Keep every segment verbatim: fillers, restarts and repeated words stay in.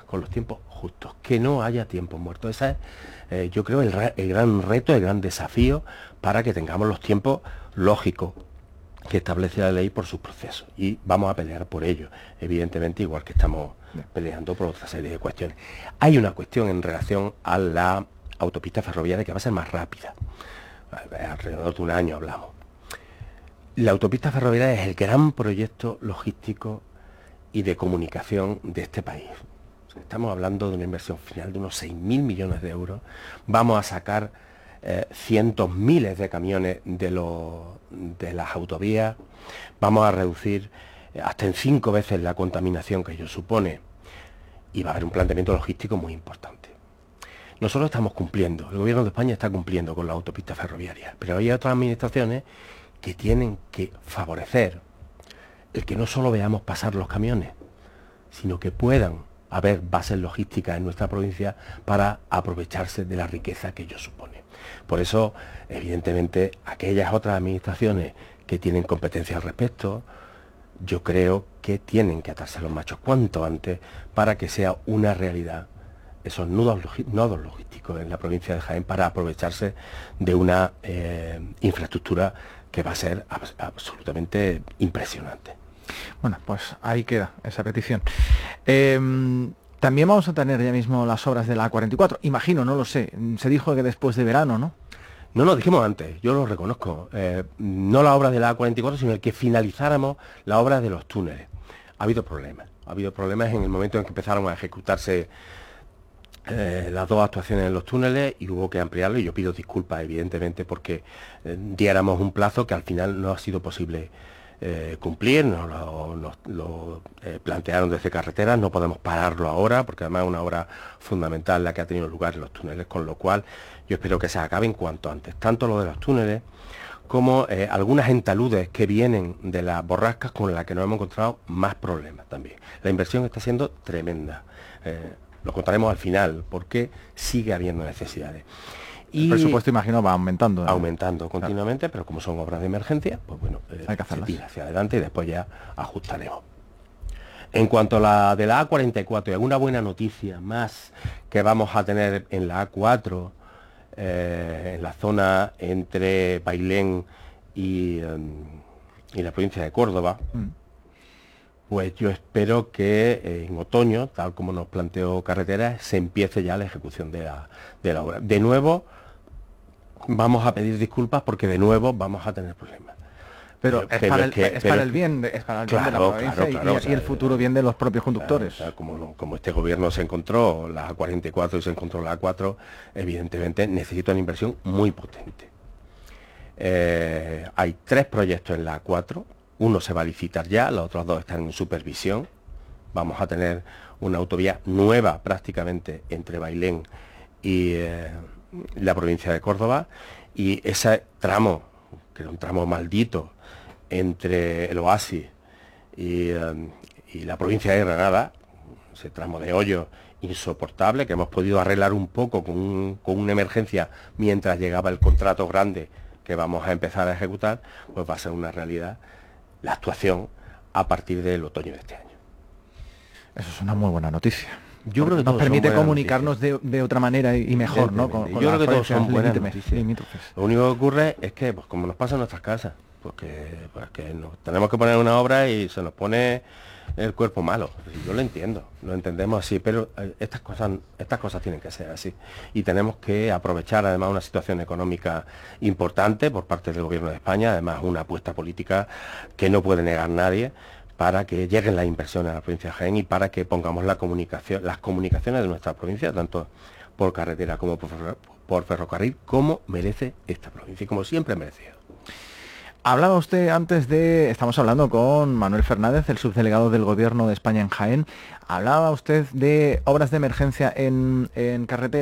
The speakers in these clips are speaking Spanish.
con los tiempos justos, que no haya tiempos muertos. Ese es, eh, yo creo, el, el gran reto, el gran desafío para que tengamos los tiempos lógicos que establece la ley por sus procesos. Y vamos a pelear por ello, evidentemente, igual que estamos peleando por otra serie de cuestiones. Hay una cuestión en relación a la autopista ferroviaria que va a ser más rápida. Alrededor de un año hablamos. La autopista ferroviaria es el gran proyecto logístico y de comunicación de este país. Estamos hablando de una inversión final de unos seis mil millones de euros. Vamos a sacar eh, cientos miles de camiones de, los, de las autovías. Vamos a reducir eh, hasta en cinco veces la contaminación que ello supone. Y va a haber un planteamiento logístico muy importante. Nosotros estamos cumpliendo, el gobierno de España está cumpliendo con la autopista ferroviaria, pero hay otras administraciones que tienen que favorecer el que no solo veamos pasar los camiones, sino que puedan haber bases logísticas en nuestra provincia para aprovecharse de la riqueza que ello supone. Por eso, evidentemente, aquellas otras administraciones que tienen competencia al respecto, yo creo que tienen que atarse los machos cuanto antes para que sea una realidad esos nudos, nodos logísticos en la provincia de Jaén para aprovecharse de una eh, infraestructura que va a ser abs absolutamente impresionante. Bueno, pues ahí queda esa petición. Eh, también vamos a tener ya mismo las obras de la A cuarenta y cuatro, imagino, no lo sé, se dijo que después de verano, ¿no? No, no, dijimos antes, yo lo reconozco, eh, no la obra de la A cuarenta y cuatro, sino el que finalizáramos la obra de los túneles. Ha habido problemas, ha habido problemas en el momento en que empezaron a ejecutarse Eh, las dos actuaciones en los túneles y hubo que ampliarlo, y yo pido disculpas evidentemente porque eh, diéramos un plazo que al final no ha sido posible eh, cumplir, nos lo, nos, lo eh, plantearon desde carreteras, no podemos pararlo ahora porque además es una obra fundamental la que ha tenido lugar en los túneles, con lo cual yo espero que se acaben cuanto antes, tanto lo de los túneles como eh, algunas entaludes que vienen de las borrascas con las que nos hemos encontrado más problemas también. La inversión está siendo tremenda. Eh, Lo contaremos al final, porque sigue habiendo necesidades. Y el presupuesto, imagino, va aumentando. ¿no? Aumentando continuamente, claro. Pero como son obras de emergencia, pues bueno, eh, hay que se hacerlas. tira hacia adelante y después ya ajustaremos. En cuanto a la de la A cuarenta y cuatro, y alguna buena noticia más que vamos a tener en la A cuatro, eh, en la zona entre Bailén y, um, y la provincia de Córdoba, mm. Pues yo espero que eh, en otoño, tal como nos planteó Carreteras, se empiece ya la ejecución de la, de la obra. De nuevo, vamos a pedir disculpas porque de nuevo vamos a tener problemas. Pero, pero es, pero para, el, que, es pero para el bien, de, es para el bien claro, de la provincia claro, claro, y, o sea, y el futuro bien de los propios conductores. Claro, o sea, como, como este gobierno se encontró la A cuarenta y cuatro y se encontró la A cuatro, evidentemente necesita una inversión muy potente. Eh, hay tres proyectos en la A cuatro. Uno se va a licitar ya, los otros dos están en supervisión. Vamos a tener una autovía nueva prácticamente entre Bailén y eh, la provincia de Córdoba. Y ese tramo, que era un tramo maldito, entre el Oasis y, eh, y la provincia de Granada, ese tramo de hoyo insoportable, que hemos podido arreglar un poco con, un, con una emergencia mientras llegaba el contrato grande que vamos a empezar a ejecutar, pues va a ser una realidad la actuación a partir del otoño de este año. Eso es una muy buena noticia. Yo creo que nos permite comunicarnos de, de otra manera y mejor, ¿no? Con, con yo creo que todos son buenas noticias. Limítrofes. Lo único que ocurre es que, pues como nos pasa en nuestras casas, porque, pues, que nos tenemos que poner una obra y se nos pone el cuerpo malo. Yo lo entiendo, lo entendemos así, pero estas cosas, estas cosas tienen que ser así. Y tenemos que aprovechar además una situación económica importante por parte del gobierno de España, además una apuesta política que no puede negar nadie, para que lleguen las inversiones a la provincia de Jaén y para que pongamos la comunicación, las comunicaciones de nuestra provincia, tanto por carretera como por, por ferrocarril, como merece esta provincia y como siempre ha merecido. Hablaba usted antes de, estamos hablando con Manuel Fernández, el subdelegado del Gobierno de España en Jaén, hablaba usted de obras de emergencia en, en carretera,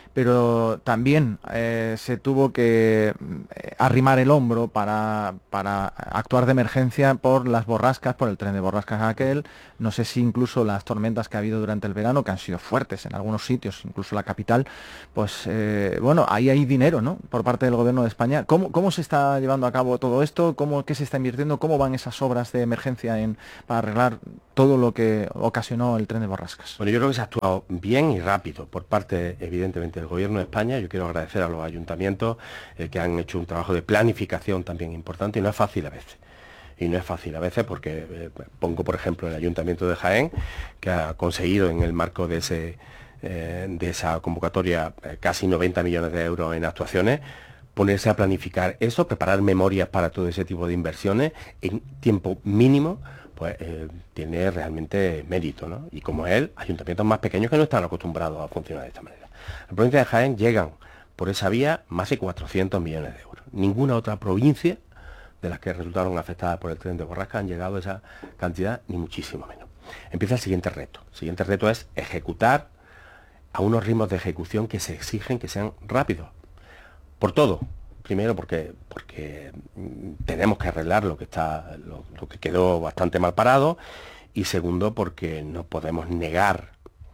pero también eh, se tuvo que eh, arrimar el hombro para, para actuar de emergencia por las borrascas, por el tren de borrascas aquel, no sé si incluso las tormentas que ha habido durante el verano, que han sido fuertes en algunos sitios, incluso la capital, pues eh, bueno, ahí hay dinero, ¿no?, por parte del Gobierno de España. ¿Cómo, cómo se está llevando a cabo todo esto? ¿Cómo, qué se está invirtiendo? ¿Cómo van esas obras de emergencia en, para arreglar todo lo que ocasionó el tren de borrascas? Bueno, yo creo que se ha actuado bien y rápido por parte, evidentemente, del Gobierno de España. Yo quiero agradecer a los ayuntamientos eh, que han hecho un trabajo de planificación también importante, y no es fácil a veces. Y no es fácil a veces porque eh, pongo, por ejemplo, el Ayuntamiento de Jaén, que ha conseguido en el marco de, ese, eh, de esa convocatoria eh, casi noventa millones de euros en actuaciones, ponerse a planificar eso, preparar memorias para todo ese tipo de inversiones en tiempo mínimo, pues eh, tiene realmente mérito, ¿no? Y como él, ayuntamientos más pequeños que no están acostumbrados a funcionar de esta manera. En la provincia de Jaén llegan por esa vía más de cuatrocientos millones de euros. Ninguna otra provincia de las que resultaron afectadas por el tren de borrasca han llegado a esa cantidad, ni muchísimo menos. Empieza el siguiente reto. El siguiente reto es ejecutar a unos ritmos de ejecución que se exigen que sean rápidos. Por todo. Primero porque, porque tenemos que arreglar lo que está, lo, lo que quedó bastante mal parado, y segundo porque no podemos negar,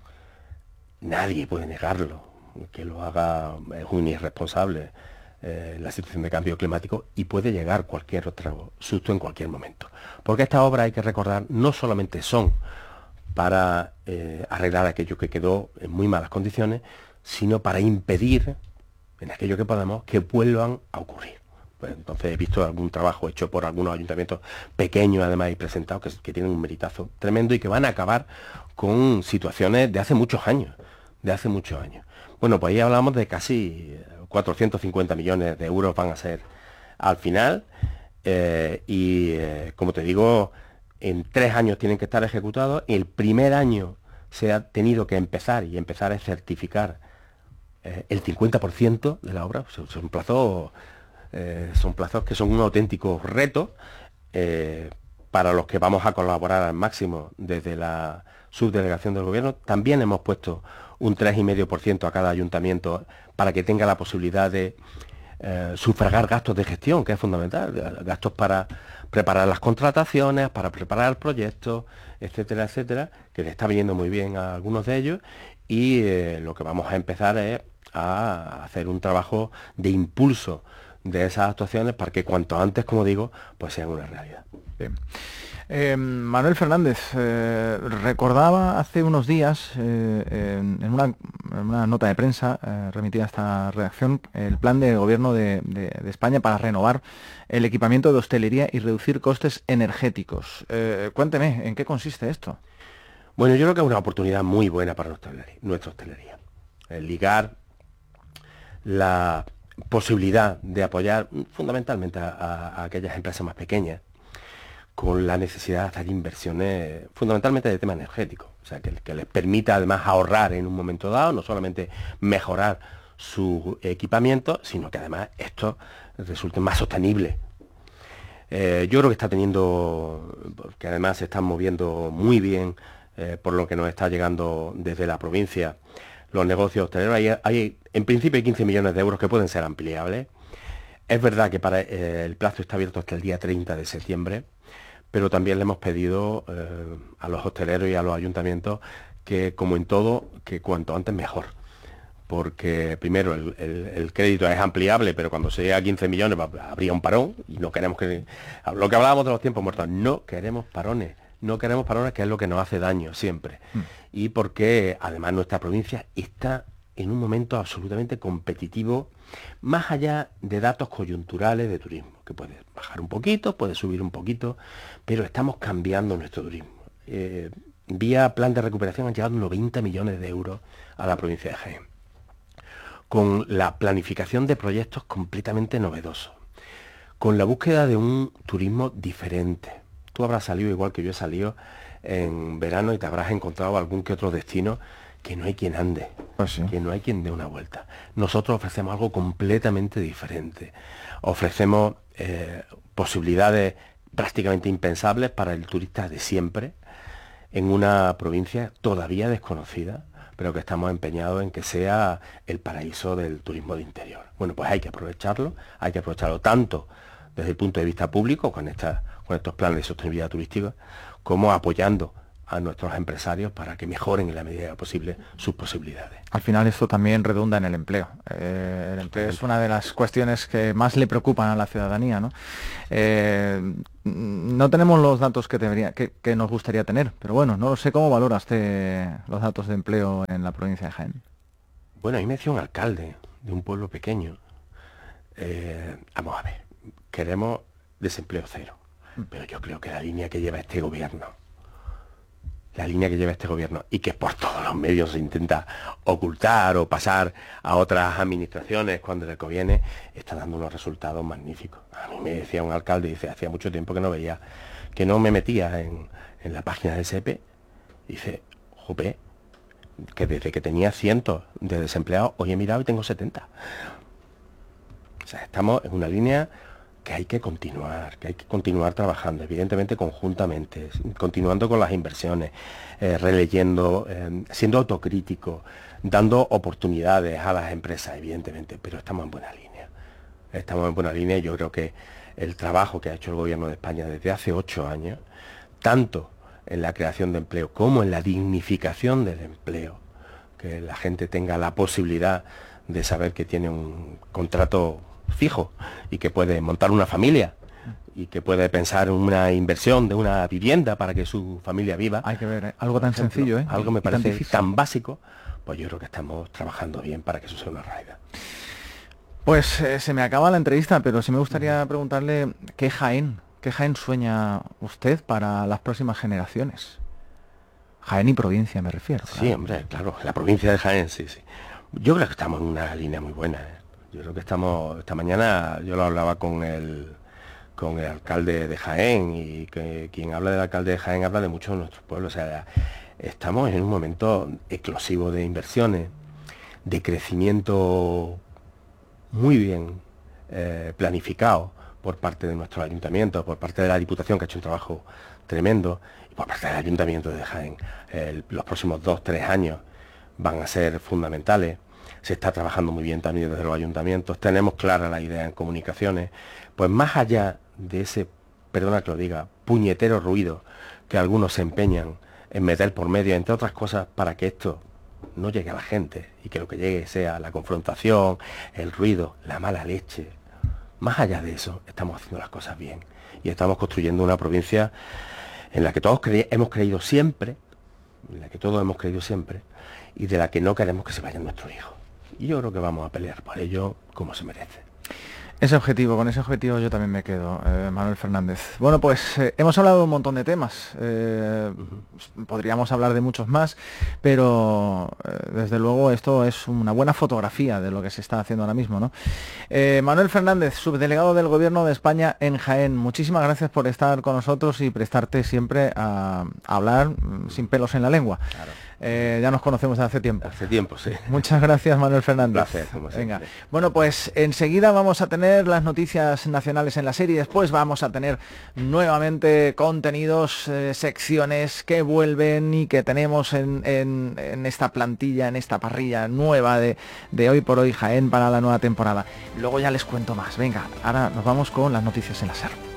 nadie puede negarlo, que lo haga es un irresponsable eh, la situación de cambio climático, y puede llegar cualquier otro susto en cualquier momento. Porque estas obras, hay que recordar, no solamente son para eh, arreglar aquello que quedó en muy malas condiciones, sino para impedir, en aquello que podamos, que vuelvan a ocurrir. Pues entonces he visto algún trabajo hecho por algunos ayuntamientos pequeños, además, y presentados, que, que tienen un meritazo tremendo y que van a acabar con situaciones de hace muchos años, de hace muchos años. Bueno, pues ahí hablamos de casi cuatrocientos cincuenta millones de euros van a ser al final, eh, y eh, como te digo, en tres años tienen que estar ejecutados. El primer año se ha tenido que empezar, y empezar a certificar el cincuenta por ciento de la obra. Son plazos, eh, son plazos que son un auténtico reto eh, para los que vamos a colaborar al máximo desde la subdelegación del Gobierno. También hemos puesto un tres coma cinco por ciento a cada ayuntamiento para que tenga la posibilidad de eh, sufragar gastos de gestión, que es fundamental, gastos para preparar las contrataciones, para preparar proyectos, etcétera, etcétera, que le está viniendo muy bien a algunos de ellos. Y eh, lo que vamos a empezar es a hacer un trabajo de impulso de esas actuaciones para que cuanto antes, como digo, pues sean una realidad. Bien. Eh, Manuel Fernández, eh, recordaba hace unos días eh, en, en, una, en una nota de prensa eh, remitida a esta redacción el plan de gobierno de, de, de España para renovar el equipamiento de hostelería y reducir costes energéticos. Eh, cuénteme, ¿en qué consiste esto? Bueno, yo creo que es una oportunidad muy buena para nuestra hostelería. Nuestra hostelería. El ligar la posibilidad de apoyar fundamentalmente a, a, a aquellas empresas más pequeñas, con la necesidad de hacer inversiones fundamentalmente de tema energético, o sea, que, que les permita además ahorrar en un momento dado, no solamente mejorar su equipamiento, sino que además esto resulte más sostenible. Eh, yo creo que está teniendo, que además se están moviendo muy bien, eh, por lo que nos está llegando desde la provincia, los negocios hosteleros. Hay, hay en principio hay quince millones de euros que pueden ser ampliables. Es verdad que para eh, el plazo está abierto hasta el día treinta de septiembre, pero también le hemos pedido eh, a los hosteleros y a los ayuntamientos que, como en todo, que cuanto antes mejor. Porque primero el, el, el crédito es ampliable, pero cuando se llega a quince millones va, habría un parón, y no queremos que... Lo que hablábamos de los tiempos muertos, no queremos parones, no queremos parones, que es lo que nos hace daño siempre. Mm. Y porque además nuestra provincia está en un momento absolutamente competitivo, más allá de datos coyunturales de turismo, que puede bajar un poquito, puede subir un poquito, pero estamos cambiando nuestro turismo. Eh, vía plan de recuperación han llegado noventa millones de euros a la provincia de Jaén, con la planificación de proyectos completamente novedosos, con la búsqueda de un turismo diferente. Tú habrás salido igual que yo he salido en verano y te habrás encontrado algún que otro destino que no hay quien ande, pues sí. que no hay quien dé una vuelta. Nosotros ofrecemos algo completamente diferente. Ofrecemos eh, posibilidades prácticamente impensables para el turista de siempre, en una provincia todavía desconocida, pero que estamos empeñados en que sea el paraíso del turismo de interior. Bueno, pues hay que aprovecharlo, hay que aprovecharlo tanto desde el punto de vista público, con, esta, con estos planes de sostenibilidad turística, como apoyando a nuestros empresarios para que mejoren en la medida posible sus posibilidades. Al final esto también redunda en el empleo. Eh, el empleo es una de las cuestiones que más le preocupan a la ciudadanía, ¿no? Eh, no tenemos los datos que, debería, que, que nos gustaría tener, pero bueno, no lo sé cómo valora usted los datos de empleo en la provincia de Jaén. Bueno, ahí me decía un alcalde de un pueblo pequeño. Eh, vamos a ver, queremos desempleo cero, pero yo creo que la línea que lleva este gobierno la línea que lleva este gobierno y que por todos los medios se intenta ocultar o pasar a otras administraciones cuando le conviene, está dando unos resultados magníficos. A mí me decía un alcalde, dice, hacía mucho tiempo que no veía, que no me metía en, en la página del S E P E, dice, jope, que desde que tenía cientos de desempleados, hoy he mirado y tengo setenta. O sea, estamos en una línea que hay que continuar, que hay que continuar trabajando, evidentemente conjuntamente, continuando con las inversiones, eh, releyendo, eh, siendo autocrítico, dando oportunidades a las empresas, evidentemente, pero estamos en buena línea. Estamos en buena línea y yo creo que el trabajo que ha hecho el Gobierno de España desde hace ocho años, tanto en la creación de empleo como en la dignificación del empleo, que la gente tenga la posibilidad de saber que tiene un contrato fijo y que puede montar una familia y que puede pensar en una inversión de una vivienda para que su familia viva. Hay que ver, ¿eh? Algo tan ejemplo, sencillo, ¿eh? Algo me y parece tan, tan básico, pues yo creo que estamos trabajando bien para que eso sea una realidad. Pues eh, se me acaba la entrevista, pero sí me gustaría uh-huh. preguntarle qué Jaén, qué Jaén sueña usted para las próximas generaciones. Jaén y provincia me refiero. Claro. Sí, hombre, claro, la provincia de Jaén, sí, sí. Yo creo que estamos en una línea muy buena, ¿eh? Yo creo que estamos, esta mañana yo lo hablaba con el, con el alcalde de Jaén y que quien habla del alcalde de Jaén habla de muchos de nuestros pueblos. O sea, estamos en un momento eclosivo de inversiones, de crecimiento muy bien eh, planificado por parte de nuestros ayuntamientos, por parte de la Diputación, que ha hecho un trabajo tremendo, y por parte del Ayuntamiento de Jaén. El, los próximos dos, tres años van a ser fundamentales. Se está trabajando muy bien también desde los ayuntamientos, tenemos clara la idea en comunicaciones, pues más allá de ese, perdona que lo diga, puñetero ruido que algunos se empeñan en meter por medio, entre otras cosas, para que esto no llegue a la gente y que lo que llegue sea la confrontación, el ruido, la mala leche. Más allá de eso, estamos haciendo las cosas bien y estamos construyendo una provincia en la que todos cre- hemos creído siempre, en la que todos hemos creído siempre y de la que no queremos que se vayan nuestros hijos. Y yo creo que vamos a pelear por ello como se merece. Ese objetivo, con ese objetivo yo también me quedo, eh, Manuel Fernández. Bueno, pues eh, hemos hablado de un montón de temas, eh, uh-huh. podríamos hablar de muchos más, pero eh, desde luego esto es una buena fotografía de lo que se está haciendo ahora mismo, ¿no? Eh, Manuel Fernández, subdelegado del Gobierno de España en Jaén, muchísimas gracias por estar con nosotros y prestarte siempre a, a hablar mm, sin pelos en la lengua. Claro. Eh, ya nos conocemos desde hace tiempo. Hace tiempo, sí. Muchas gracias, Manuel Fernández. Un placer, como Venga. Bueno, pues enseguida vamos a tener las noticias nacionales en la serie, después vamos a tener nuevamente contenidos, eh, secciones que vuelven y que tenemos en, en, en esta plantilla, en esta parrilla nueva de, de Hoy por Hoy Jaén para la nueva temporada. Luego ya les cuento más. Venga, ahora nos vamos con las noticias en la SER.